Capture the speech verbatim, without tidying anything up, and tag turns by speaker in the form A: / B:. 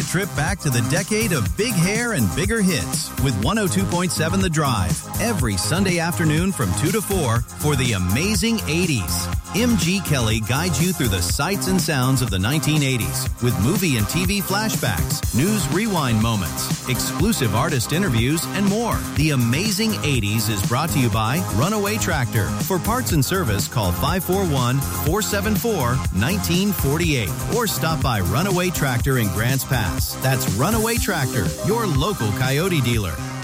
A: trip back to the decade of big hair and bigger hits with one oh two point seven The Drive every Sunday afternoon from two to four for the amazing eighties. M G Kelly guides you through the sights and sounds of the nineteen eighties with movie and T V flashbacks, news rewind moments, exclusive artist interviews, and more. The amazing eighties is brought to you by Runaway Tractor. For parts and service, call five four one, four seven four, one nine four eight or stop by Runaway Tractor in Grants Pass. That's Runaway Tractor, your local Coyote dealer.